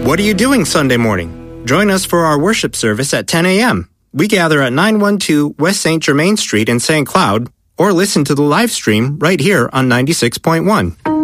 What are you doing Sunday morning? Join us for our worship service at 10 a.m. We gather at 912 West St. Germain Street in St. Cloud, or listen to the live stream right here on 96.1.